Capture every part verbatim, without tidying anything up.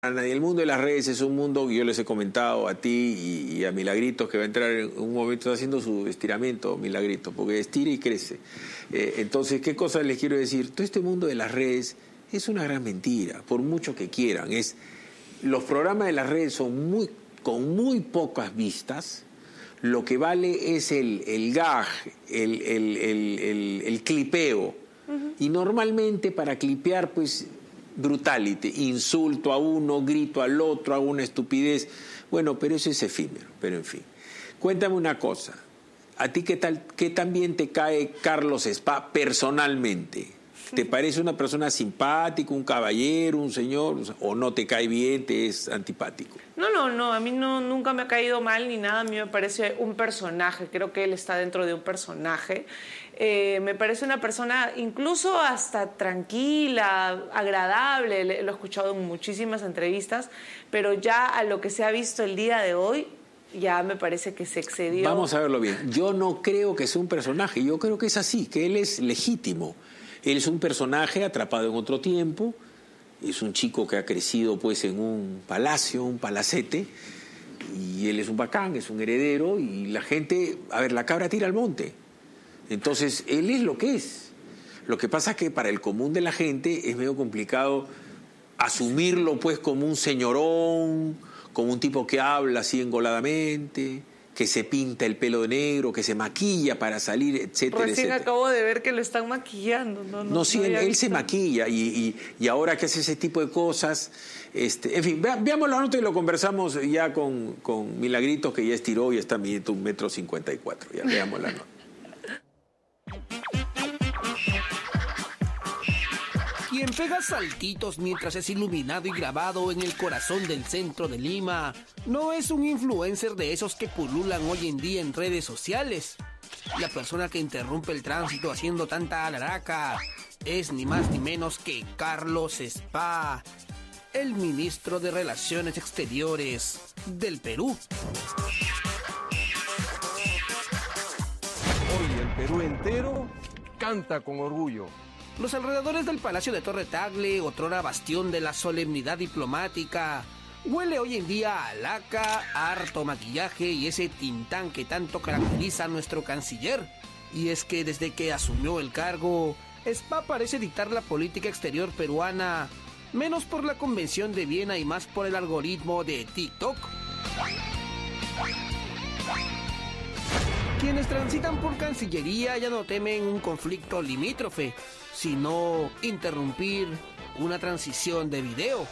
El mundo de las redes es un mundo que yo les he comentado a ti y, y a Milagritos, que va a entrar en un momento, está haciendo su estiramiento, Milagritos, porque estira y crece. Eh, entonces, ¿qué cosas les quiero decir? Todo este mundo de las redes es una gran mentira, por mucho que quieran. Es, los programas de las redes son muy, con muy pocas vistas. Lo que vale es el, el gag, el, el, el, el, el clipeo. Uh-huh. Y normalmente para clipear, pues... brutality, insulto a uno, grito al otro, hago una estupidez. Bueno, pero eso es efímero, pero en fin. Cuéntame una cosa, ¿a ti qué tal, qué tan bien te cae Carlos Spa personalmente? ¿Te parece una persona simpática, un caballero, un señor, o no te cae bien, te es antipático? No, no, no, a mí no, nunca me ha caído mal ni nada, a mí me parece un personaje, creo que él está dentro de un personaje. Eh, me parece una persona incluso hasta tranquila, agradable, lo he escuchado en muchísimas entrevistas, pero ya a lo que se ha visto el día de hoy, ya me parece que se excedió. Vamos a verlo bien, yo no creo que sea un personaje, yo creo que es así, que él es legítimo. Él es un personaje atrapado en otro tiempo, es un chico que ha crecido pues en un palacio, un palacete, y él es un bacán, es un heredero, y la gente, a ver, la cabra tira al monte. Entonces, él es lo que es. Lo que pasa es que para el común de la gente es medio complicado asumirlo pues como un señorón, como un tipo que habla así engoladamente, que se pinta el pelo de negro, que se maquilla para salir, etcétera, Recién etcétera. acabo de ver que lo están maquillando. No, no, no sí, no él, él se visto. maquilla y, y, y ahora que hace ese tipo de cosas, este, en fin, ve, veamos la nota y lo conversamos ya con, con Milagritos, que ya estiró y está midiendo un metro cincuenta y cuatro. Ya veamos la nota. Quien pega saltitos mientras es iluminado y grabado en el corazón del centro de Lima no es un influencer de esos que pululan hoy en día en redes sociales. La persona que interrumpe el tránsito haciendo tanta alaraca es ni más ni menos que Carlos Spa, el ministro de Relaciones Exteriores del Perú. Hoy el Perú entero canta con orgullo. Los alrededores del Palacio de Torre Tagle, otrora bastión de la solemnidad diplomática, huele hoy en día a laca, harto maquillaje y ese tintán que tanto caracteriza a nuestro canciller. Y es que desde que asumió el cargo, Spa parece dictar la política exterior peruana, menos por la Convención de Viena y más por el algoritmo de TikTok. Quienes transitan por Cancillería ya no temen un conflicto limítrofe, sino interrumpir una transición de video.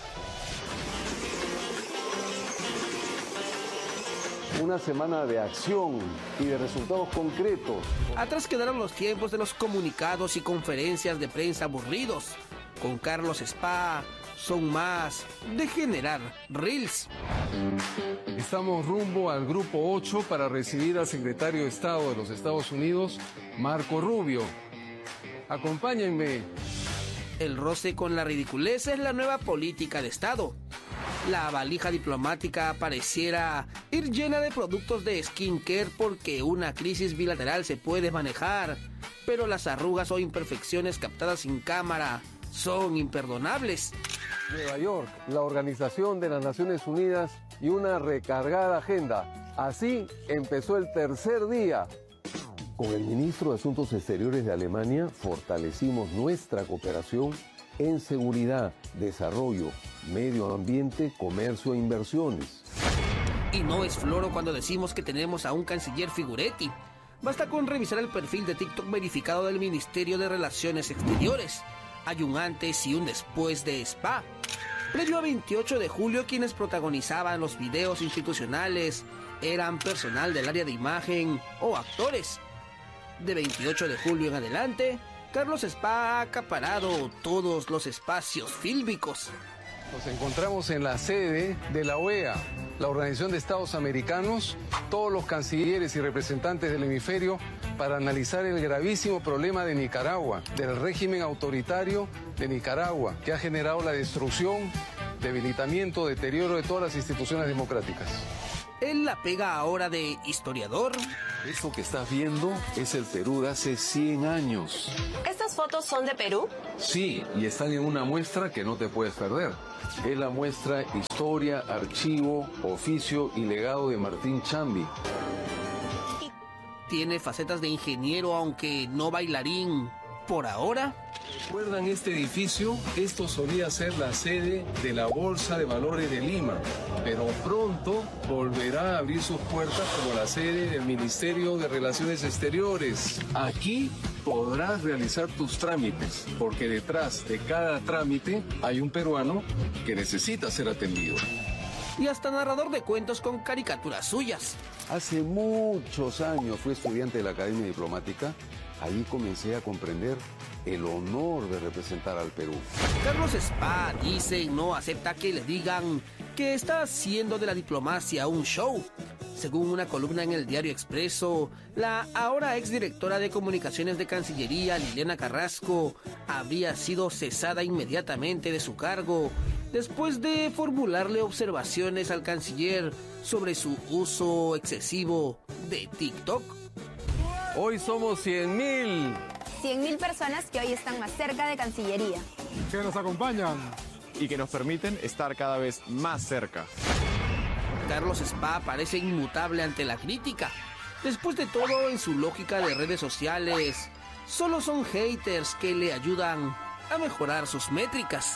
Una semana de acción y de resultados concretos. Atrás quedaron los tiempos de los comunicados y conferencias de prensa aburridos. Con Carlos Spa son más de generar reels. Estamos rumbo al grupo ocho para recibir al secretario de Estado de los Estados Unidos, Marco Rubio. Acompáñenme. El roce con la ridiculez es la nueva política de Estado. La valija diplomática pareciera ir llena de productos de skincare porque una crisis bilateral se puede manejar, pero las arrugas o imperfecciones captadas sin cámara son imperdonables. Nueva York, la Organización de las Naciones Unidas y una recargada agenda. Así empezó el tercer día. Con el ministro de Asuntos Exteriores de Alemania fortalecimos nuestra cooperación en seguridad, desarrollo, medio ambiente, comercio e inversiones. Y no es floro cuando decimos que tenemos a un canciller figuretti. Basta con revisar el perfil de TikTok verificado del Ministerio de Relaciones Exteriores. Hay un antes y un después de Spa. Previo a veintiocho de julio, quienes protagonizaban los videos institucionales eran personal del área de imagen o actores. De veintiocho de julio en adelante, Carlos Spa ha acaparado todos los espacios fílmicos. Nos encontramos en la sede de la O E A, la Organización de Estados Americanos, todos los cancilleres y representantes del hemisferio, para analizar el gravísimo problema de Nicaragua, del régimen autoritario de Nicaragua, que ha generado la destrucción, debilitamiento, deterioro de todas las instituciones democráticas. Él la pega ahora de historiador. Eso que estás viendo es el Perú de hace cien años. Estas fotos son de Perú? Sí, y están en una muestra que no te puedes perder. Es la muestra Historia, Archivo, Oficio y Legado de Martín Chambi. Tiene facetas de ingeniero, aunque no bailarín por ahora. ¿Recuerdan este edificio? Esto solía ser la sede de la Bolsa de Valores de Lima, pero pronto volverá a abrir sus puertas como la sede del Ministerio de Relaciones Exteriores. Aquí podrás realizar tus trámites, porque detrás de cada trámite hay un peruano que necesita ser atendido. Y hasta narrador de cuentos con caricaturas suyas. Hace muchos años fui estudiante de la Academia Diplomática. Ahí comencé a comprender el honor de representar al Perú. Carlos Spa dice no acepta que le digan que está haciendo de la diplomacia un show. Según una columna en el diario Expreso, la ahora exdirectora de comunicaciones de Cancillería, Liliana Carrasco, habría sido cesada inmediatamente de su cargo después de formularle observaciones al canciller sobre su uso excesivo de TikTok. Hoy somos cien mil. cien mil personas que hoy están más cerca de Cancillería. Que nos acompañan y que nos permiten estar cada vez más cerca. Carlos Spa parece inmutable ante la crítica. Después de todo, en su lógica de redes sociales, solo son haters que le ayudan a mejorar sus métricas.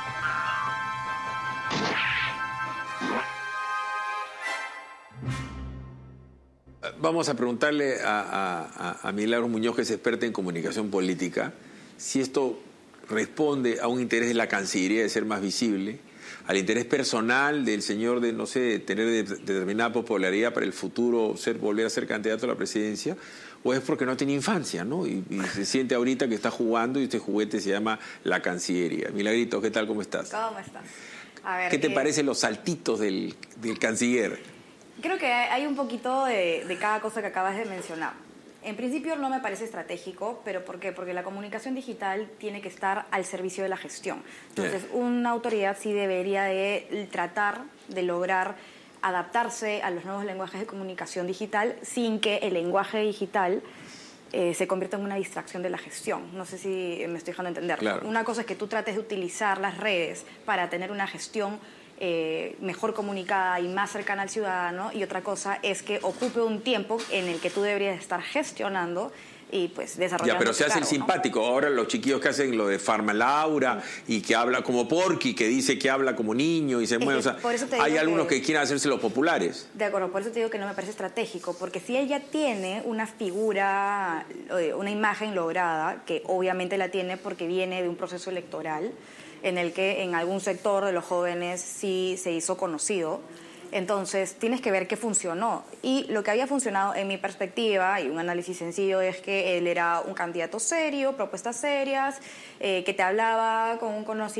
Vamos a preguntarle a, a, a Milagros Muñoz, que es experta en comunicación política, si esto responde a un interés de la Cancillería de ser más visible, al interés personal del señor de, no sé, de tener de, de determinada popularidad para el futuro, ser, volver a ser candidato a la presidencia, o es porque no tiene infancia, ¿no? Y, y se siente ahorita que está jugando y este juguete se llama la Cancillería. Milagrito, ¿qué tal? ¿Cómo estás? ¿Cómo estás? A ver, ¿Qué te eh... parecen los saltitos del, del canciller? Creo que hay un poquito de, de cada cosa que acabas de mencionar. En principio no me parece estratégico, pero ¿por qué? Porque la comunicación digital tiene que estar al servicio de la gestión. Entonces, yeah. una autoridad sí debería de tratar de lograr adaptarse a los nuevos lenguajes de comunicación digital sin que el lenguaje digital eh, se convierta en una distracción de la gestión. No sé si me estoy dejando entender. Claro. Una cosa es que tú trates de utilizar las redes para tener una gestión Eh, mejor comunicada y más cercana al ciudadano, y otra cosa es que ocupe un tiempo en el que tú deberías estar gestionando y pues desarrollando. Ya, pero se hace el cargo, simpático. ¿No? Ahora los chiquillos que hacen lo de Farma Laura sí. y que habla como Porky, que dice que habla como niño y se mueve. O sea, hay algunos que, que quieren hacerse los populares. De acuerdo, por eso te digo que no me parece estratégico, porque si ella tiene una figura, una imagen lograda, que obviamente la tiene porque viene de un proceso electoral, en el que en algún sector de los jóvenes sí se hizo conocido. Entonces, tienes que ver qué funcionó. Y lo que había funcionado, en mi perspectiva, y un análisis sencillo, es que él era un candidato serio, propuestas serias, eh, que te hablaba con un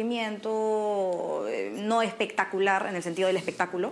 conocimiento eh, no espectacular, en el sentido del espectáculo,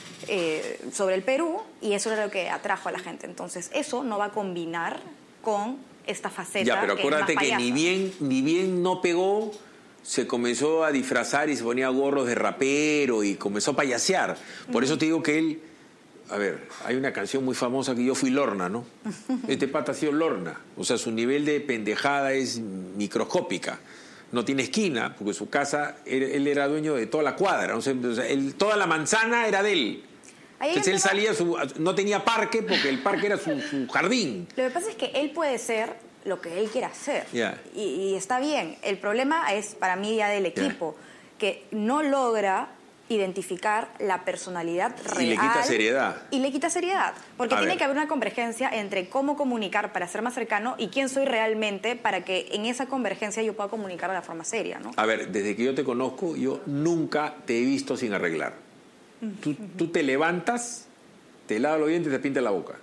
eh, sobre el Perú, y eso era lo que atrajo a la gente. Entonces, eso no va a combinar con esta faceta. Ya, pero acuérdate que, que ni bien, ni bien no pegó, se comenzó a disfrazar y se ponía gorros de rapero y comenzó a payasear. Por eso te digo que él... A ver, hay una canción muy famosa que yo fui Lorna, ¿no? Este pata ha sido Lorna. O sea, su nivel de pendejada es microscópica. No tiene esquina, porque su casa, él, él era dueño de toda la cuadra. O sea, él, toda la manzana era de él. Entonces él salía, su, no tenía parque porque el parque era su, su jardín. Lo que pasa es que él puede ser lo que él quiera hacer. Yeah. Y, y está bien. El problema es, para mí, ya del equipo, yeah. que no logra identificar la personalidad real. Y le quita seriedad. Y le quita seriedad. Porque A tiene ver. que haber una convergencia entre cómo comunicar para ser más cercano y quién soy realmente para que en esa convergencia yo pueda comunicar de la forma seria, ¿no? A ver, desde que yo te conozco, yo nunca te he visto sin arreglar. Tú, tú te levantas, te lavas los dientes y te pintas la boca.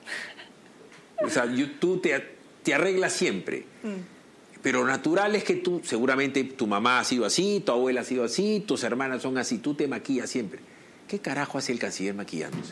O sea, yo, tú te... te arreglas siempre. Mm. Pero natural es que tú, seguramente tu mamá ha sido así, tu abuela ha sido así, tus hermanas son así, tú te maquillas siempre. ¿Qué carajo hace el canciller maquillándose?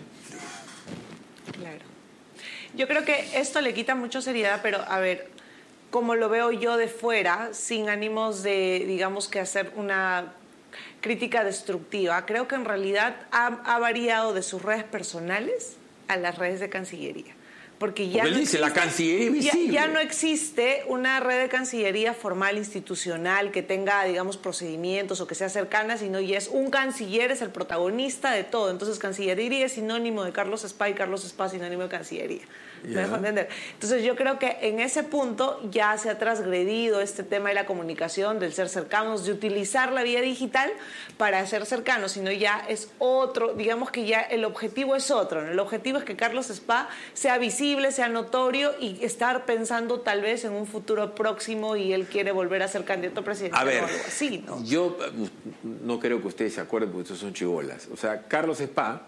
Claro. Yo creo que esto le quita mucha seriedad, pero a ver, como lo veo yo de fuera, sin ánimos de, digamos, que hacer una crítica destructiva, creo que en realidad ha, ha variado de sus redes personales a las redes de Cancillería. Porque ya Porque no él dice, existe, la Cancillería es ya, visible. ya no existe una red de Cancillería formal, institucional, que tenga, digamos, procedimientos o que sea cercana, sino ya es un canciller, es el protagonista de todo. Entonces, Cancillería es sinónimo de Carlos Spa y Carlos Spa sinónimo de Cancillería. ¿Me Ya. dejo entender? Entonces, yo creo que en ese punto ya se ha transgredido este tema de la comunicación, del ser cercanos, de utilizar la vía digital para ser cercanos, sino ya es otro, digamos que ya el objetivo es otro, ¿no? El objetivo es que Carlos Spa sea visible, sea notorio y estar pensando tal vez en un futuro próximo y él quiere volver a ser candidato presidencial A ver, o algo así, ¿no? yo no creo que ustedes se acuerden porque estos son chibolas. O sea, Carlos Spa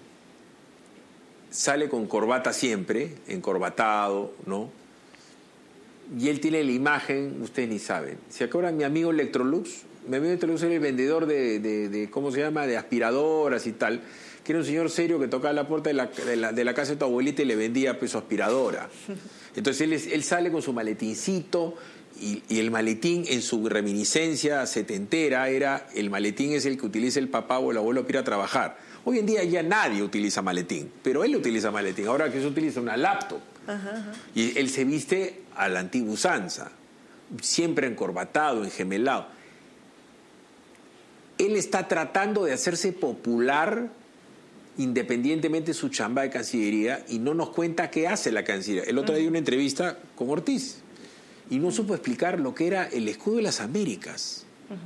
sale con corbata siempre, encorbatado, ¿no? Y él tiene la imagen, ustedes ni saben. ¿Se acuerdan mi amigo Electrolux? Mi amigo Electrolux era el vendedor de, de, de, ¿cómo se llama?, de aspiradoras y tal, que era un señor serio que tocaba la puerta de la, de la, de la casa de tu abuelita y le vendía pues su aspiradora. Entonces él, es- él sale con su maletincito y, y el maletín en su reminiscencia setentera era, el maletín es el que utiliza el papá o el abuelo para ir a trabajar. Hoy en día ya nadie utiliza maletín, pero él utiliza maletín. Ahora que se utiliza una laptop. Ajá, ajá. Y él se viste a la antigua usanza, siempre encorbatado, engemelado. Él está tratando de hacerse popular independientemente de su chamba de Cancillería y no nos cuenta qué hace la Cancillería. El otro día dio una entrevista con Ortiz y no supo explicar lo que era el escudo de las Américas.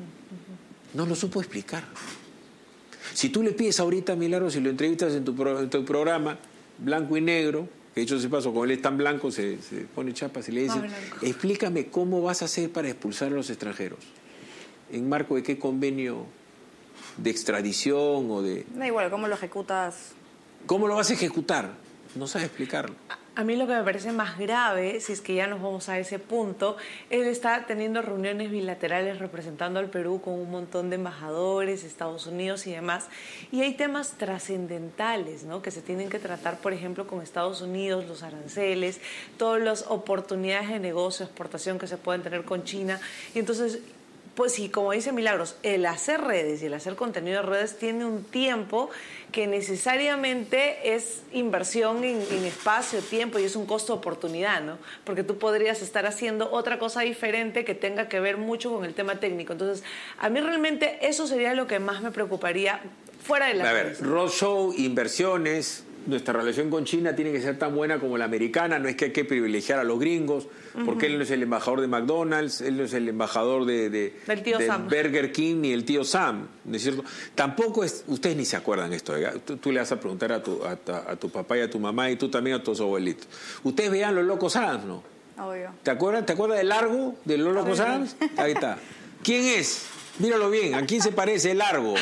No lo supo explicar. Si tú le pides ahorita a Milagro, si lo entrevistas en tu, pro- en tu programa, blanco y negro, que de hecho se pasó, como él es tan blanco, se, se pone chapas y le dice, Ah, blanco. explícame cómo vas a hacer para expulsar a los extranjeros. ¿En marco de qué convenio de extradición o de...? Da igual, ¿cómo lo ejecutas? ¿Cómo lo vas a ejecutar? No sabe explicarlo. A mí lo que me parece más grave, si es que ya nos vamos a ese punto, él está teniendo reuniones bilaterales representando al Perú con un montón de embajadores, Estados Unidos y demás, y hay temas trascendentales, ¿no?, que se tienen que tratar, por ejemplo, con Estados Unidos, los aranceles, todas las oportunidades de negocio, exportación que se pueden tener con China, y entonces... Pues sí, como dice Milagros, el hacer redes y el hacer contenido de redes tiene un tiempo que necesariamente es inversión en, en espacio, tiempo y es un costo de oportunidad, ¿no? Porque tú podrías estar haciendo otra cosa diferente que tenga que ver mucho con el tema técnico. Entonces, a mí realmente eso sería lo que más me preocuparía fuera de la A ver, redes. roadshow, inversiones, nuestra relación con China tiene que ser tan buena como la americana, no es que hay que privilegiar a los gringos, porque él no es el embajador de McDonald's, él no es el embajador de, de, Del tío de Sam. Burger King ni el tío Sam, ¿no es cierto? Tampoco es, ustedes ni se acuerdan esto, ¿eh? tú, tú le vas a preguntar a tu, a, ta- a tu papá y a tu mamá y tú también a tus abuelitos. Ustedes vean Los Locos Adams, ¿no? Obvio. ¿Te acuerdas, ¿Te acuerdas del Largo de Los Locos Adams? Ahí está. ¿Quién es? Míralo bien, ¿a quién se parece el Largo?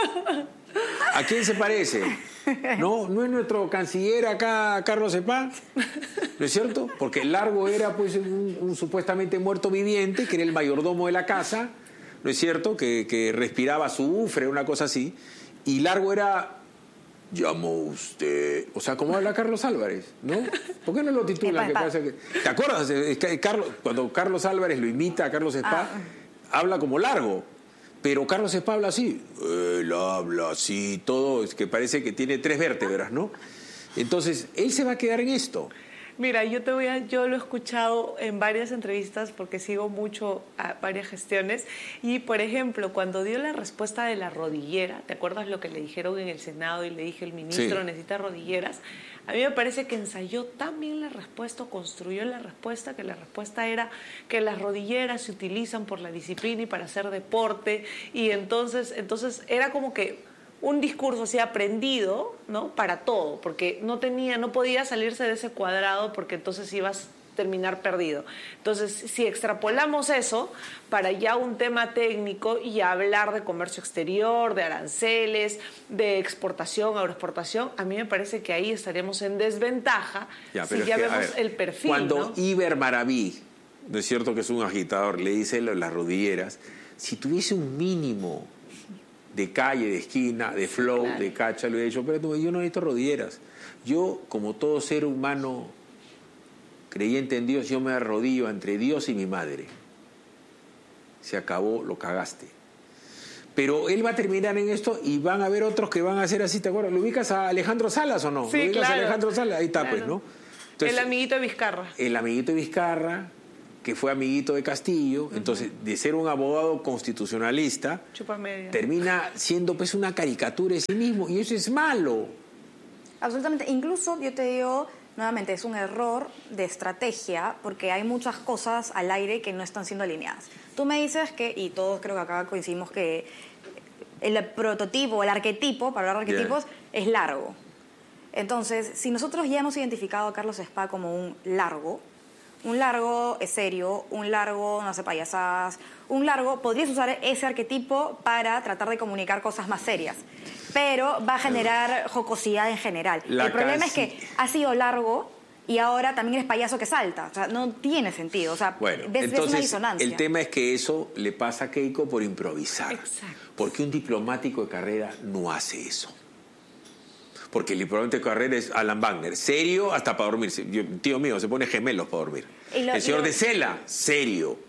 ¿A quién se parece? No, no es nuestro canciller acá, Carlos Spa, ¿no es cierto? Porque el Largo era pues un, un supuestamente muerto viviente, que era el mayordomo de la casa, ¿no es cierto? Que, que respiraba azufre, una cosa así. Y Largo era, llamó usted, o sea, como habla Carlos Álvarez, ¿no? ¿Por qué no lo titulan? Que Epa, pasa que, ¿te acuerdas? Es que Carlos, cuando Carlos Álvarez lo imita a Carlos Spa, habla como Largo. Pero Carlos Spa habla así, él habla así, todo, es que parece que tiene tres vértebras, ¿no? Entonces, él se va a quedar en esto. Mira, yo te voy a, yo lo he escuchado en varias entrevistas porque sigo mucho a varias gestiones y, por ejemplo, cuando dio la respuesta de la rodillera, ¿te acuerdas lo que le dijeron en el Senado y le dije el ministro Sí. necesita rodilleras? A mí me parece que ensayó tan bien la respuesta, o construyó la respuesta, que la respuesta era que las rodilleras se utilizan por la disciplina y para hacer deporte y entonces, entonces era como que un discurso así aprendido, ¿no?, para todo, porque no tenía, no podía salirse de ese cuadrado porque entonces ibas a terminar perdido. Entonces, si extrapolamos eso para ya un tema técnico y hablar de comercio exterior, de aranceles, de exportación, agroexportación, a mí me parece que ahí estaríamos en desventaja Ya, si pero es ya que, a vemos ver, el perfil, Cuando ¿no? Iber Maraví, ¿no es cierto que es un agitador, le dice lo de las rodilleras, si tuviese un mínimo de calle, de esquina, de flow, claro. de cacha, le he dicho, pero yo no necesito rodilleras. Yo, como todo ser humano creyente en Dios, yo me arrodillo entre Dios y mi madre. Se acabó, lo cagaste. Pero él va a terminar en esto y van a haber otros que van a hacer así, ¿te acuerdas? ¿Lo ubicas a Alejandro Salas o no? Sí, ¿Lo ubicas claro. a Alejandro Salas? Ahí está, Claro. pues, ¿no? Entonces, el amiguito de Vizcarra. El amiguito de Vizcarra, que fue amiguito de Castillo, uh-huh. Entonces, de ser un abogado constitucionalista, termina siendo pues una caricatura de sí mismo, y eso es malo. Absolutamente. Incluso, yo te digo, nuevamente, es un error de estrategia, porque hay muchas cosas al aire que no están siendo alineadas. Tú me dices que, y todos creo que acá coincidimos que el prototipo, el arquetipo, para hablar de arquetipos, yeah. es largo. Entonces, si nosotros ya hemos identificado a Carlos Spa como un largo, un largo es serio, un largo no hace payasadas, un largo, podrías usar ese arquetipo para tratar de comunicar cosas más serias, pero va a generar jocosidad en general. La el problema casi... es que ha sido largo y ahora también eres payaso que salta. O sea, no tiene sentido. O sea, bueno, ves, entonces, ves una disonancia. El tema es que eso le pasa a Keiko por improvisar. Exacto. Porque un diplomático de carrera no hace eso. Porque el diplomático de carrera es Alan Wagner, serio hasta para dormirse. Yo, tío mío, se pone gemelos para dormir. Lo, el señor lo... de Cela, serio.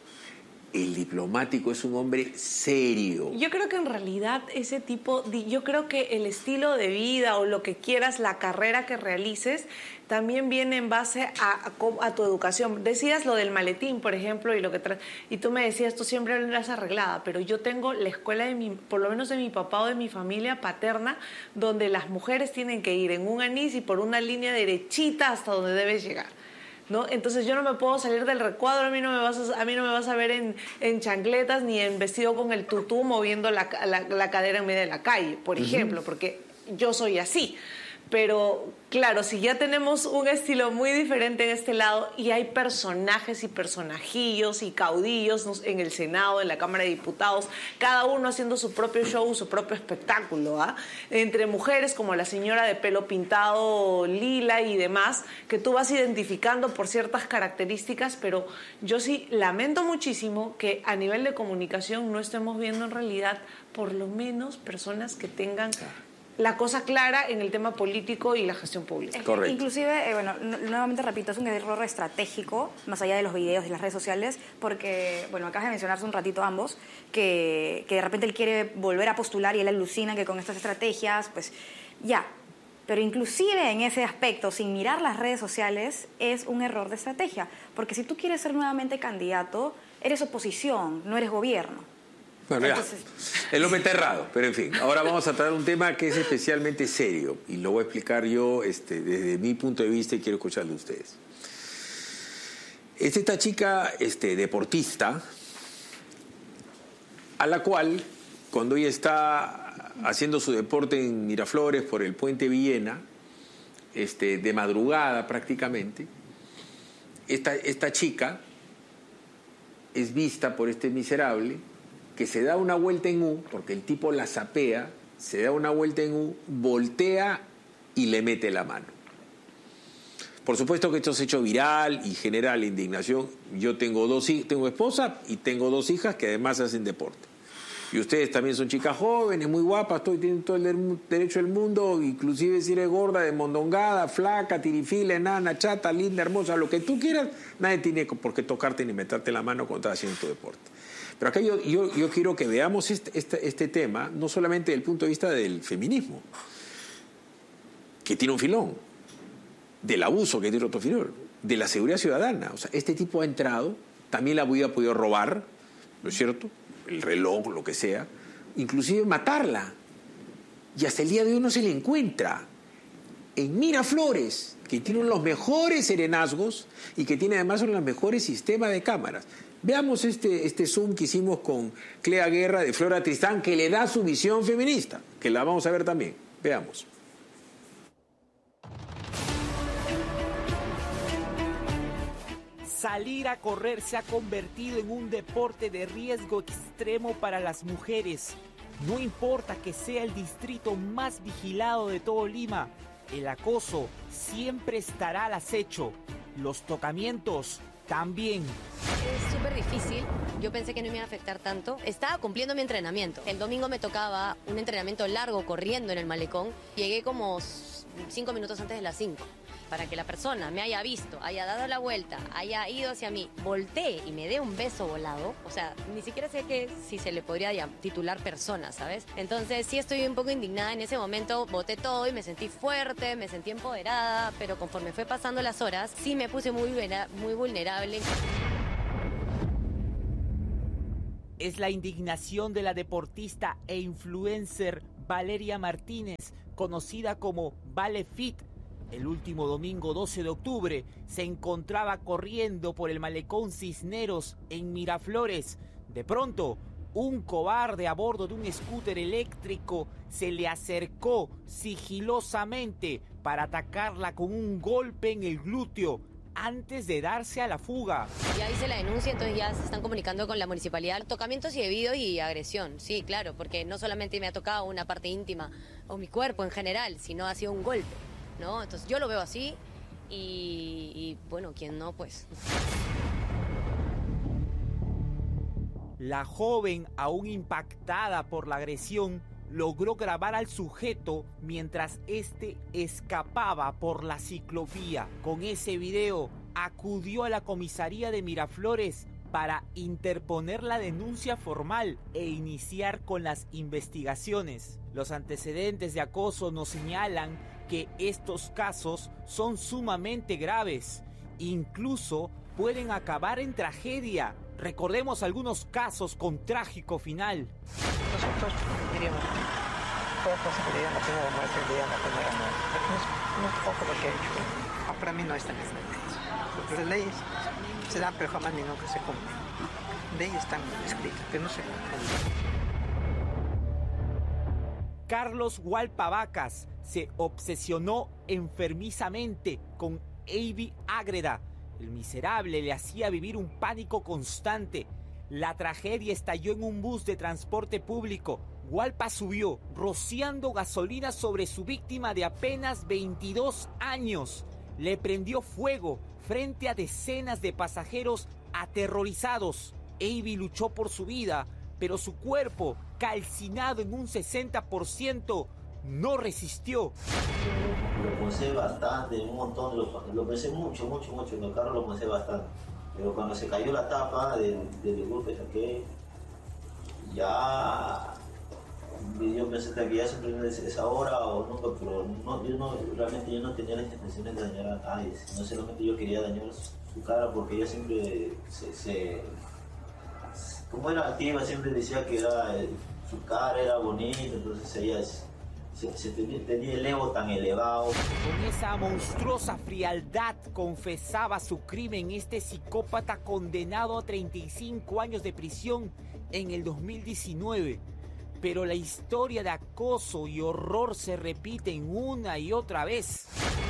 El diplomático es un hombre serio. Yo creo que en realidad ese tipo, de, yo creo que el estilo de vida o lo que quieras, la carrera que realices, también viene en base a, a, a tu educación. Decías lo del maletín, por ejemplo, y lo que tra y tú me decías, tú siempre eras arreglada, pero yo tengo la escuela de mi, por lo menos de mi papá o de mi familia paterna, donde las mujeres tienen que ir en un anís y por una línea derechita hasta donde debes llegar, ¿no? Entonces yo no me puedo salir del recuadro, a mí no me vas a, a, mí no me vas a ver en, en chancletas ni en vestido con el tutú moviendo la, la, la cadera en medio de la calle, por uh-huh. ejemplo, porque yo soy así. Pero claro, si ya tenemos un estilo muy diferente en este lado y hay personajes y personajillos y caudillos en el Senado, en la Cámara de Diputados, cada uno haciendo su propio show, su propio espectáculo, ¿ah? Entre mujeres como la señora de pelo pintado lila y demás, que tú vas identificando por ciertas características, pero yo sí lamento muchísimo que a nivel de comunicación no estemos viendo en realidad por lo menos personas que tengan la cosa clara en el tema político y la gestión pública. Correcto. Inclusive, eh, bueno, nuevamente repito, es un error estratégico, más allá de los videos y las redes sociales, porque, bueno, acabas de mencionarse un ratito ambos, que, que de repente él quiere volver a postular y él alucina que con estas estrategias, pues, ya. Pero inclusive en ese aspecto, sin mirar las redes sociales, es un error de estrategia, porque si tú quieres ser nuevamente candidato, eres oposición, no eres gobierno. Bueno, ya, es lo errado, pero en fin, ahora vamos a tratar un tema que es especialmente serio y lo voy a explicar yo este, desde mi punto de vista y quiero escucharlo de ustedes. Es esta chica este, deportista a la cual, cuando ella está haciendo su deporte en Miraflores por el Puente Villena, este, de madrugada prácticamente, esta, esta chica es vista por este miserable que se da una vuelta en U, porque el tipo la sapea, se da una vuelta en U, voltea y le mete la mano. Por supuesto que esto se ha hecho viral y genera la indignación. Yo tengo dos tengo esposa y tengo dos hijas que además hacen deporte. Y ustedes también son chicas jóvenes, muy guapas, todo, tienen todo el derecho del mundo, inclusive si eres gorda, desmondongada, flaca, tirifila, enana, chata, linda, hermosa, lo que tú quieras, nadie tiene por qué tocarte ni meterte la mano cuando estás haciendo tu deporte. Pero acá yo, yo, yo quiero que veamos este, este, este tema, no solamente desde el punto de vista del feminismo, que tiene un filón, del abuso, que tiene otro filón, de la seguridad ciudadana. O sea, este tipo ha entrado, también la hubiera podido robar, ¿no es cierto?, el reloj, lo que sea, inclusive matarla. Y hasta el día de hoy no se le encuentra. En Miraflores, que tiene los mejores serenazgos y que tiene además uno de los mejores sistemas de cámaras. Veamos este, este Zoom que hicimos con Clea Guerra de Flora Tristán, que le da su visión feminista, que la vamos a ver también. Veamos. Salir a correr se ha convertido en un deporte de riesgo extremo para las mujeres. No importa que sea el distrito más vigilado de todo Lima, el acoso siempre estará al acecho. Los tocamientos también. Es súper difícil. Yo pensé que no me iba a afectar tanto. Estaba cumpliendo mi entrenamiento. El domingo me tocaba un entrenamiento largo corriendo en el malecón. Llegué como cinco minutos antes de las cinco. para que la persona me haya visto, haya dado la vuelta, haya ido hacia mí, voltee y me dé un beso volado, o sea, ni siquiera sé que si se le podría llam- titular persona, ¿sabes? Entonces sí estoy un poco indignada en ese momento, boté todo y me sentí fuerte, me sentí empoderada, pero conforme fue pasando las horas, sí me puse muy, vulnera- muy vulnerable. Es la indignación de la deportista e influencer Valeria Martínez, conocida como Vale Fit. El último domingo doce de octubre se encontraba corriendo por el malecón Cisneros en Miraflores. De pronto, un cobarde a bordo de un scooter eléctrico se le acercó sigilosamente para atacarla con un golpe en el glúteo antes de darse a la fuga. Ya hice la denuncia, entonces ya se están comunicando con la municipalidad. Tocamientos indebidos y agresión, sí, claro, porque no solamente me ha tocado una parte íntima o mi cuerpo en general, sino ha sido un golpe, ¿no? Entonces yo lo veo así y, y bueno, quien no, pues... La joven, aún impactada por la agresión, logró grabar al sujeto mientras este escapaba por la ciclovía. Con ese video, acudió a la comisaría de Miraflores para interponer la denuncia formal e iniciar con las investigaciones. Los antecedentes de acoso nos señalan que estos casos son sumamente graves, incluso pueden acabar en tragedia. Recordemos algunos casos con trágico final. Nosotros diríamos, toda posibilidad, la pena de muerte, diría la pena de muerte. No es, no es poco lo que ha hecho. Ah, para mí no están las leyes. Las leyes se dan, pero jamás ni nunca se cumplen. Leyes están escritas, pero no se cumplen. Carlos Hualpavacas se obsesionó enfermizamente con Avi Ágreda. El miserable le hacía vivir un pánico constante. La tragedia estalló en un bus de transporte público. Hualpa subió, rociando gasolina sobre su víctima de apenas veintidós años. Le prendió fuego frente a decenas de pasajeros aterrorizados. Avi luchó por su vida, pero su cuerpo, calcinado en un sesenta por ciento, no resistió. Lo pensé bastante, un montón, lo, lo pensé mucho, mucho, mucho, en el carro lo pensé bastante. Pero cuando se cayó la tapa del, del golpe que saqué, ya yo pensé que ya siempre me decía esa hora o nunca, pero no, yo no, realmente yo no tenía las intenciones de dañar a nadie, no solamente yo quería dañar su, su cara porque ella siempre se, se como era activa, siempre decía que era, su cara era bonita, entonces ella es, Se, se tenía, tenía el ego tan elevado. Con esa monstruosa frialdad confesaba su crimen este psicópata condenado a treinta y cinco años de prisión en el dos mil diecinueve. Pero la historia de acoso y horror se repiten una y otra vez.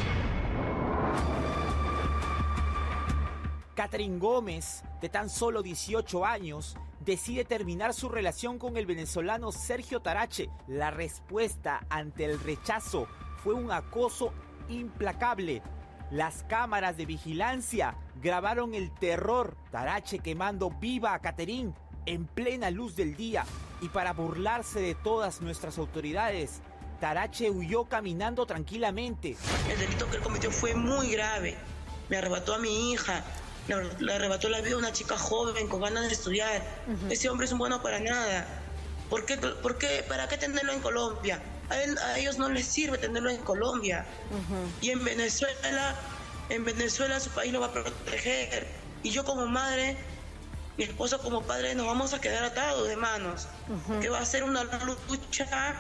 Catherine Gómez, de tan solo dieciocho años, decide terminar su relación con el venezolano Sergio Tarache. La respuesta ante el rechazo fue un acoso implacable. Las cámaras de vigilancia grabaron el terror. Tarache quemando viva a Catherine en plena luz del día. Y para burlarse de todas nuestras autoridades, Tarache huyó caminando tranquilamente. El delito que él cometió fue muy grave. Me arrebató a mi hija. Le arrebató la vida a una chica joven con ganas de estudiar. Uh-huh. Ese hombre es un bueno para nada. ¿Por qué, por qué, ¿Para qué tenerlo en Colombia? A, él, a ellos no les sirve tenerlo en Colombia. Uh-huh. Y en Venezuela, en Venezuela su país lo va a proteger. Y yo como madre, mi esposo como padre, nos vamos a quedar atados de manos. Uh-huh. Que va a ser una lucha.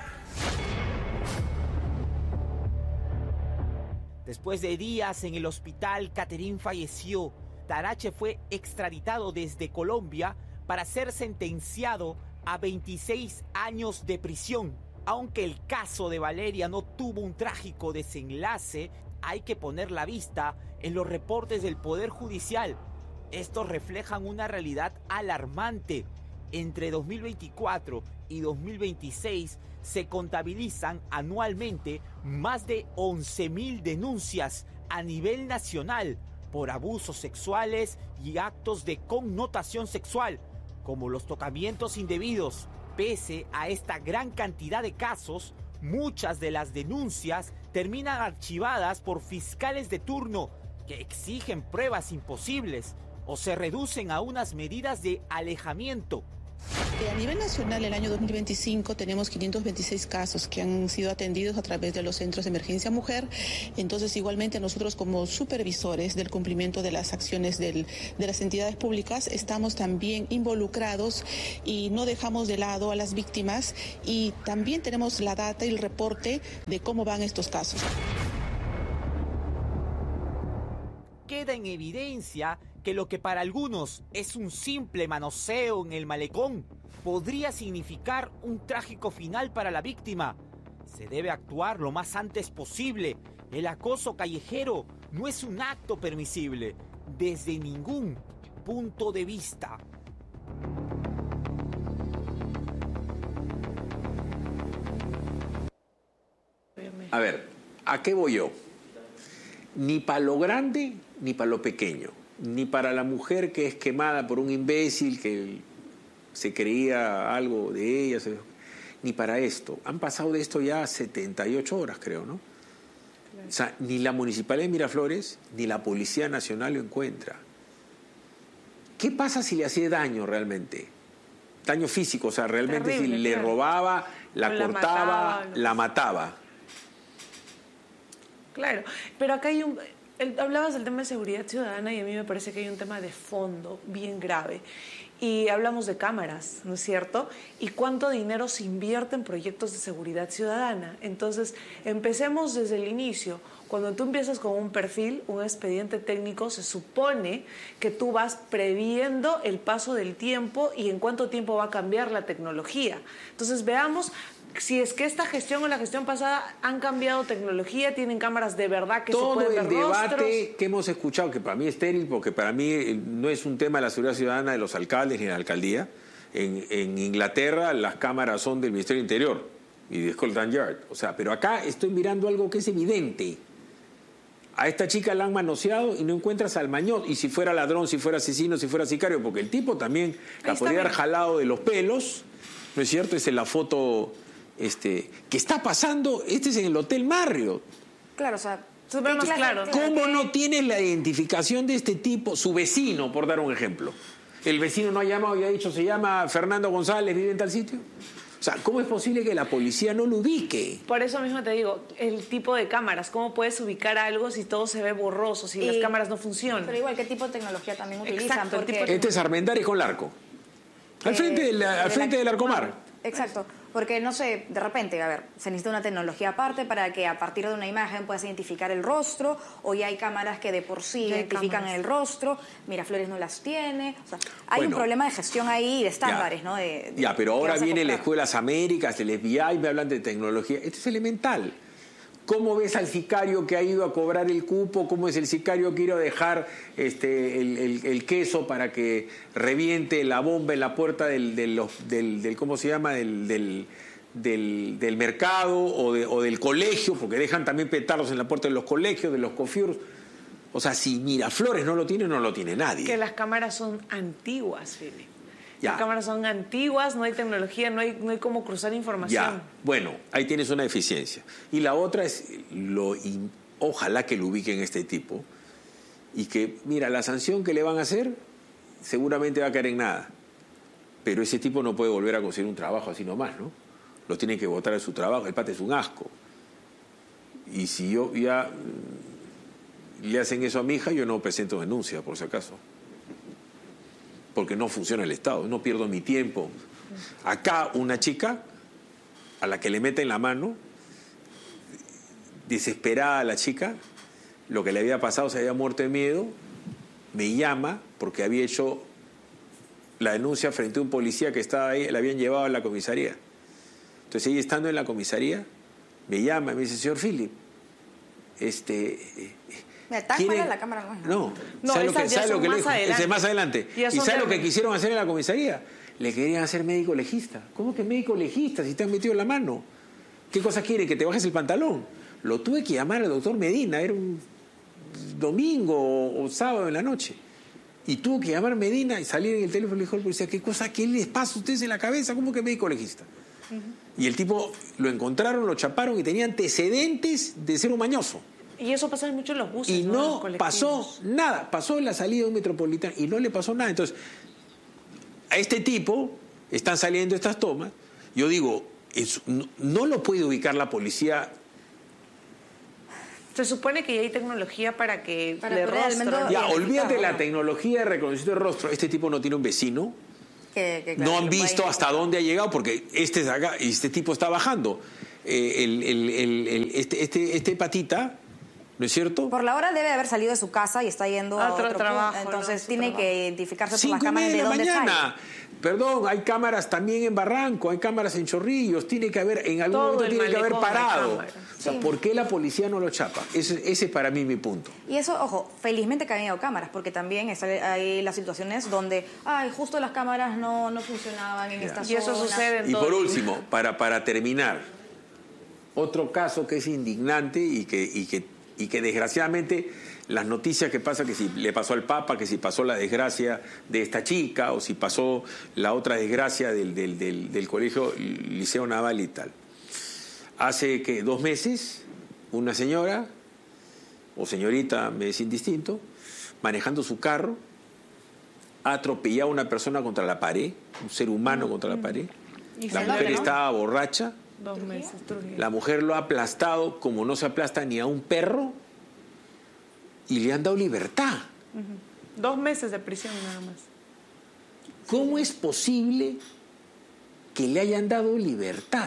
Después de días en el hospital, Catherine falleció. Tarache fue extraditado desde Colombia para ser sentenciado a veintiséis años de prisión. Aunque el caso de Valeria no tuvo un trágico desenlace, hay que poner la vista en los reportes del Poder Judicial. Estos reflejan una realidad alarmante. Entre dos mil veinticuatro y dos mil veintiséis se contabilizan anualmente más de once mil denuncias a nivel nacional por abusos sexuales y actos de connotación sexual, como los tocamientos indebidos. Pese a esta gran cantidad de casos, Muchas de las denuncias terminan archivadas por fiscales de turno que exigen pruebas imposibles o se reducen a unas medidas de alejamiento. A nivel nacional, el año dos mil veinticinco tenemos quinientos veintiséis casos que han sido atendidos a través de los centros de emergencia mujer. Entonces, igualmente nosotros como supervisores del cumplimiento de las acciones del, de las entidades públicas estamos también involucrados y no dejamos de lado a las víctimas y también tenemos la data y el reporte de cómo van estos casos. Queda en evidencia que lo que para algunos es un simple manoseo en el malecón podría significar un trágico final para la víctima. Se debe actuar lo más antes posible. El acoso callejero no es un acto permisible desde ningún punto de vista. A ver, ¿a qué voy yo? Ni para lo grande ni para lo pequeño. Ni para la mujer que es quemada por un imbécil que se creía algo de ella, ni para esto. Han pasado de esto ya setenta y ocho horas, creo, ¿no? Claro. O sea, ni la Municipalidad de Miraflores ni la Policía Nacional lo encuentra. ¿Qué pasa si le hacía daño realmente? Daño físico, o sea, realmente Terrible, si le claro. robaba, la o cortaba, la mataba, la mataba. Claro, pero acá hay un... El, hablabas del tema de seguridad ciudadana y a mí me parece que hay un tema de fondo bien grave. Y hablamos de cámaras, ¿no es cierto? Y cuánto dinero se invierte en proyectos de seguridad ciudadana. Entonces, empecemos desde el inicio. Cuando tú empiezas con un perfil, un expediente técnico, se supone que tú vas previendo el paso del tiempo y en cuánto tiempo va a cambiar la tecnología. Entonces, veamos... Si es que esta gestión o la gestión pasada han cambiado tecnología, tienen cámaras de verdad que Todo se pueden ver el debate rostros. Que hemos escuchado, que para mí es estéril, porque para mí no es un tema de la seguridad ciudadana de los alcaldes ni de la alcaldía. En, en Inglaterra las cámaras son del Ministerio del Interior y de Scotland Yard. O sea, pero acá estoy mirando algo que es evidente. A esta chica la han manoseado y no encuentras al mañot. Y si fuera ladrón, si fuera asesino, si fuera sicario, porque el tipo también la podría haber jalado de los pelos, ¿no es cierto? Esa es la foto... Este, ¿qué está pasando? Este es en el Hotel Marriott. Claro, o sea, claro. ¿Cómo no tienes la identificación de este tipo? Su vecino, por dar un ejemplo. El vecino no ha llamado y ha dicho, se llama Fernando González, vive en tal sitio. O sea, ¿cómo es posible que la policía no lo ubique? Por eso mismo te digo, el tipo de cámaras, ¿cómo puedes ubicar algo si todo se ve borroso, si y, las cámaras no funcionan? Pero igual, ¿qué tipo de tecnología también utilizan? Exacto, porque... Este es Armendáriz con Larco. Al eh, frente del, al de frente la... del Arcomar. Exacto. Porque, no sé, de repente, a ver, se necesita una tecnología aparte para que a partir de una imagen puedas identificar el rostro, o ya hay cámaras que de por sí identifican cámaras. el rostro, Miraflores no las tiene, o sea, hay bueno, un problema de gestión ahí, de estándares, ya, ¿no? De, de, ya, pero ahora viene la Escuelas Américas, el F B I, me hablan de tecnología, esto es elemental. ¿Cómo ves al sicario que ha ido a cobrar el cupo? ¿Cómo es el sicario que ha ido a dejar este, el, el, el queso para que reviente la bomba en la puerta del, del, del, del ¿cómo se llama? Del, del, del, del mercado o, de, o del colegio, porque dejan también petardos en la puerta de los colegios, de los cofiuros. O sea, si Miraflores no lo tiene, no lo tiene nadie. Que las cámaras son antiguas, Felipe. Ya. Las cámaras son antiguas, no hay tecnología, no hay, no hay cómo cruzar información. Ya, bueno, ahí tienes una deficiencia. Y la otra es, lo, y, ojalá que lo ubiquen este tipo, y que, mira, la sanción que le van a hacer seguramente va a caer en nada. Pero ese tipo no puede volver a conseguir un trabajo así nomás, ¿no? Lo tienen que botar de su trabajo, el pata es un asco. Y si yo ya le hacen eso a mi hija, yo no presento denuncia, por si acaso. Porque no funciona el Estado, no pierdo mi tiempo. Acá una chica a la que le meten la mano, desesperada a la chica, lo que le había pasado, se había muerto de miedo, me llama porque había hecho la denuncia frente a un policía que estaba ahí, la habían llevado a la comisaría. Entonces ella, estando en la comisaría, me llama y me dice, señor Philip, este... ¿Me está ¿quiere... la cámara? No, no, ¿sabe lo que, sabe lo que le dijo? Ese más adelante. Ya ¿Y sabe lo que de... quisieron hacer en la comisaría? Le querían hacer médico legista. ¿Cómo que médico legista si te han metido la mano? ¿Qué cosa quiere? ¿Que te bajes el pantalón? Lo tuve que llamar al doctor Medina, era un domingo o, o sábado en la noche. Y tuvo que llamar a Medina y salir en el teléfono y le dijo al policía, ¿qué cosa? ¿Qué les pasa a ustedes en la cabeza? ¿Cómo que médico legista? Y el tipo lo encontraron, lo chaparon y tenía antecedentes de ser un mañoso. Y eso pasa mucho en los buses. Y no, no pasó nada. Pasó en la salida de un metropolitano y no le pasó nada. Entonces, a este tipo están saliendo estas tomas. Yo digo, es, no, no lo puede ubicar la policía. Se supone que ya hay tecnología para que Para de poder rostro... realmente Ya, olvídate de la ¿no? tecnología de reconocimiento de rostro. Este tipo no tiene un vecino. Que, que, claro, No han lo visto pueden- hasta dónde ha llegado porque este, es acá, este tipo está bajando. Eh, el, el, el, el- este, este, este patita, ¿no es cierto? Por la hora debe haber salido de su casa y está yendo a Otro otro trabajo, punto. Entonces ¿no? Su tiene trabajo. que identificarse por Cinco las y cámaras media de de la dónde mañana. sale. Perdón, hay cámaras también en Barranco, hay cámaras en Chorrillos, tiene que haber, en algún Todo momento el tiene que haber malecón de parado. cámaras. O sea, Sí. ¿por qué la policía no lo chapa? Ese, ese es para mí mi punto. Y eso, ojo, felizmente que han ido cámaras, porque también está- hay las situaciones donde, ay, justo las cámaras no, no funcionaban en esta Y eso zona. sucede en Y todo por el- último, para, para terminar, otro caso que es indignante y que, y que, y que desgraciadamente las noticias que pasa, que si le pasó al Papa, que si pasó la desgracia de esta chica o si pasó la otra desgracia del, del, del, del colegio Liceo Naval y tal. Hace que dos meses, una señora, o señorita, me es indistinto, manejando su carro, ha atropellado a una persona contra la pared, un ser humano contra la pared. Y La se mujer logró. estaba borracha, Dos meses, Trujillo. la mujer lo ha aplastado como no se aplasta ni a un perro y le han dado libertad. Ujú. Dos meses de prisión nada más. ¿Cómo es posible que le hayan dado libertad?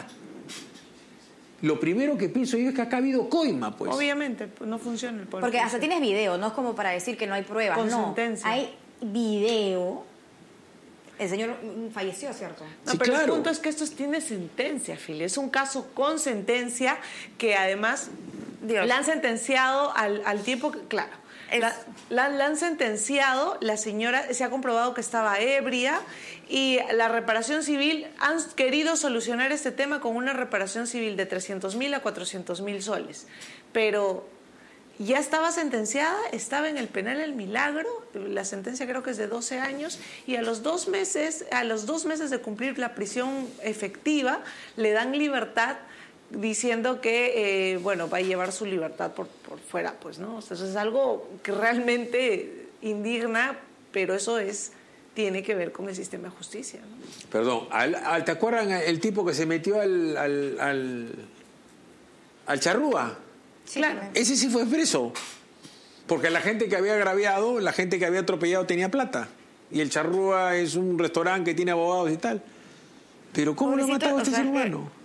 Lo primero que pienso yo es que acá ha habido coima, pues. Obviamente, pues, no funciona el poder Porque hasta judicial. tienes video, no es como para decir que no hay pruebas, Con no. sentencia. Hay video. El señor mm, falleció, ¿cierto? No, Sí, pero claro. el punto es que esto tiene sentencia, Fili. Es un caso con sentencia que además Dios. la han sentenciado al, al tiempo que, claro, Es- la, la- la han sentenciado, la señora se ha comprobado que estaba ebria y la reparación civil han querido solucionar este tema con una reparación civil de trescientos mil a cuatrocientos mil soles. Pero ya estaba sentenciada, estaba en el penal El Milagro, la sentencia creo que es de doce años, y a los dos meses, a los dos meses de cumplir la prisión efectiva, le dan libertad diciendo que, eh, bueno, va a llevar su libertad por, por fuera, pues, ¿no? O sea, eso es algo que realmente indigna, pero eso es, tiene que ver con el sistema de justicia, ¿no? Perdón, al, al- ¿te acuerdan el tipo que se metió al, al, al, al charrúa? Sí, Claro. también. Ese sí fue preso. Porque la gente que había agraviado, la gente que había atropellado tenía plata. Y el charrúa es un restaurante que tiene abogados y tal. Pero ¿cómo lo ha Pobrecito, matado a este o sea, ser es que- humano?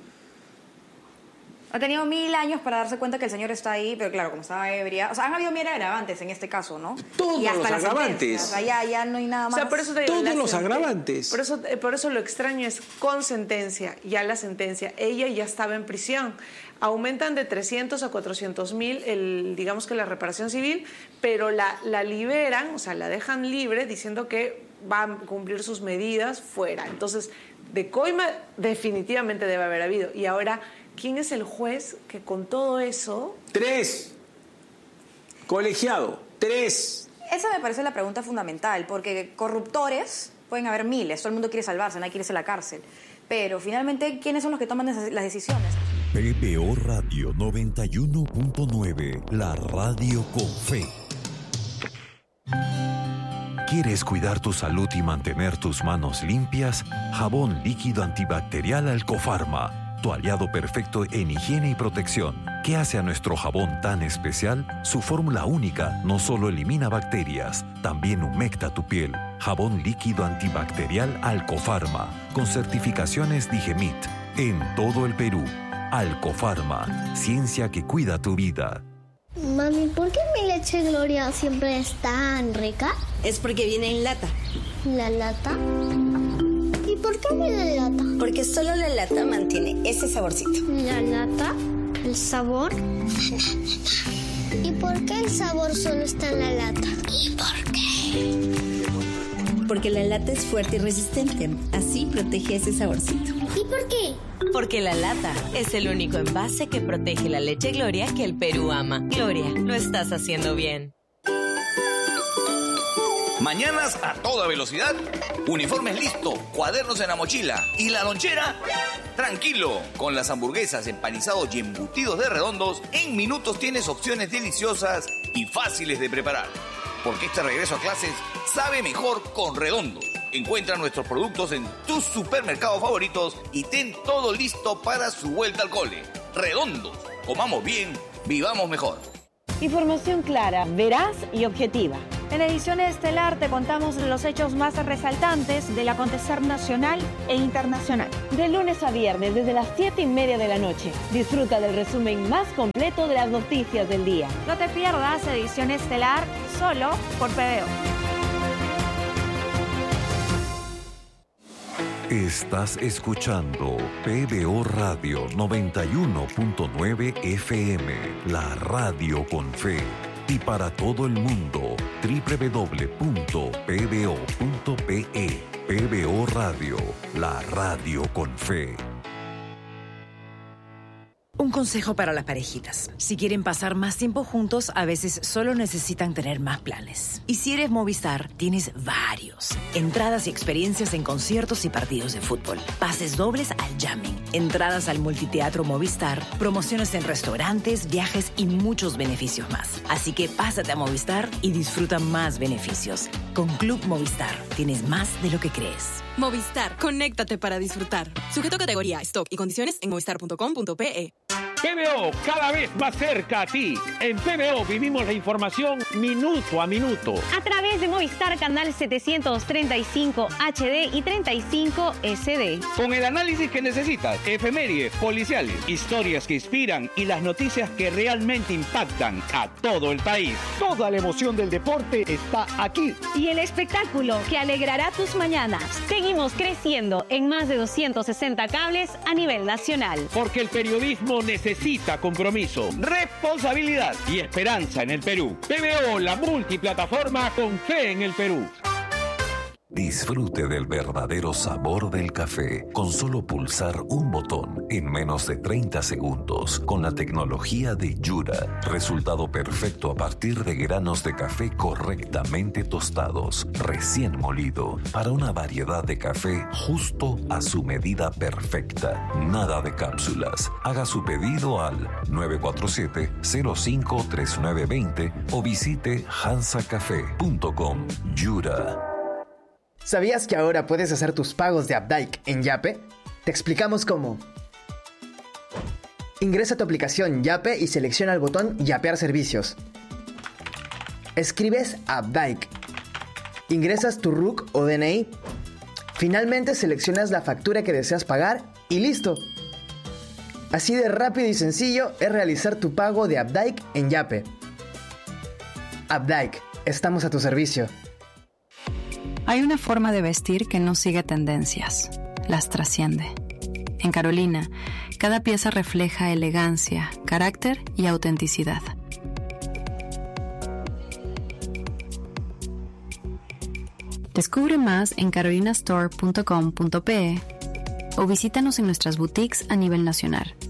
Ha tenido mil años para darse cuenta que el señor está ahí, pero claro, como estaba ebria. O sea, han habido mil agravantes en este caso, ¿no? Todos Y hasta los la agravantes. sentencia. O sea, ya, ya no hay nada O más. sea, por eso te digo, Todos la los senten- agravantes. Por eso, eh, por eso lo extraño es con sentencia, ya la sentencia. Ella ya estaba en prisión. Aumentan de trescientos a cuatrocientos mil, el, digamos que la reparación civil, pero la, la liberan, o sea, la dejan libre diciendo que va a cumplir sus medidas fuera. Entonces, de coima definitivamente debe haber habido. Y ahora, ¿quién es el juez que con todo eso... Tres. Colegiado. Tres. Esa me parece la pregunta fundamental, porque corruptores pueden haber miles, todo el mundo quiere salvarse, nadie quiere irse a la cárcel. Pero finalmente, ¿quiénes son los que toman esas- las decisiones? P B O Radio noventa y uno punto nueve, la radio con fe. ¿Quieres cuidar tu salud y mantener tus manos limpias? Jabón líquido antibacterial Alcofarma, tu aliado perfecto en higiene y protección. ¿Qué hace a nuestro jabón tan especial? Su fórmula única no solo elimina bacterias, también humecta tu piel. Jabón líquido antibacterial Alcofarma, con certificaciones Digemit, en todo el Perú. Alcofarma, ciencia que cuida tu vida. Mami, ¿por qué mi leche Gloria siempre es tan rica? Es porque viene en lata. ¿La lata? ¿Y por qué viene en lata? Porque solo la lata mantiene ese saborcito. ¿La lata? ¿El sabor? ¿Y por qué el sabor solo está en la lata? ¿Y por qué? Porque la lata es fuerte y resistente. Así protege ese saborcito. ¿Y por qué? Porque la lata es el único envase que protege la leche Gloria que el Perú ama. Gloria, lo estás haciendo bien. Mañanas a toda velocidad, uniformes listo, cuadernos en la mochila y la lonchera. Tranquilo, con las hamburguesas, empanizados y embutidos de Redondos, en minutos tienes opciones deliciosas y fáciles de preparar. Porque este regreso a clases sabe mejor con Redondos. Encuentra nuestros productos en tus supermercados favoritos y ten todo listo para su vuelta al cole. Redondos, comamos bien, vivamos mejor. Información clara, veraz y objetiva. En Ediciones Estelar te contamos los hechos más resaltantes del acontecer nacional e internacional. De lunes a viernes, desde las siete y media de la noche. Disfruta del resumen más completo de las noticias del día. No te pierdas Edición Estelar solo por P B O. Estás escuchando P B O Radio noventa y uno punto nueve F M, la radio con fe. Y para todo el mundo, doble u doble u doble u punto p b o punto p e. P B O Radio, la radio con fe. Un consejo para las parejitas. Si quieren pasar más tiempo juntos, a veces solo necesitan tener más planes. Y si eres Movistar, tienes varios. Entradas y experiencias en conciertos y partidos de fútbol. Pases dobles al jamming. Entradas al multiteatro Movistar. Promociones en restaurantes, viajes y muchos beneficios más. Así que pásate a Movistar y disfruta más beneficios. Con Club Movistar, tienes más de lo que crees. Movistar, conéctate para disfrutar. Sujeto a categoría, stock y condiciones en movistar punto com punto pe e. P B O, cada vez más cerca a ti. En P B O vivimos la información minuto a minuto. A través de Movistar Canal setecientos treinta y cinco H D y treinta y cinco S D. Con el análisis que necesitas, efemérides, policiales, historias que inspiran y las noticias que realmente impactan a todo el país. Toda la emoción del deporte está aquí. Y el espectáculo que alegrará tus mañanas. Seguimos creciendo en más de doscientos sesenta cables a nivel nacional. Porque el periodismo necesita Necesita compromiso, responsabilidad y esperanza en el Perú. P B O, la multiplataforma con fe en el Perú. Disfrute del verdadero sabor del café con solo pulsar un botón en menos de treinta segundos con la tecnología de Yura. Resultado perfecto a partir de granos de café correctamente tostados, recién molido, para una variedad de café justo a su medida perfecta. Nada de cápsulas. Haga su pedido al nueve cuatro siete, cero cinco tres nueve dos cero o visite hansa café punto com. Yura. ¿Sabías que ahora puedes hacer tus pagos de Updike en Yape? Te explicamos cómo. Ingresa a tu aplicación Yape y selecciona el botón Yapear servicios. Escribes Updike. Ingresas tu R U C o D N I. Finalmente seleccionas la factura que deseas pagar y listo. Así de rápido y sencillo es realizar tu pago de Updike en Yape. Updike, estamos a tu servicio. Hay una forma de vestir que no sigue tendencias, las trasciende. En Carolina, cada pieza refleja elegancia, carácter y autenticidad. Descubre más en carolina store punto com punto pe o visítanos en nuestras boutiques a nivel nacional.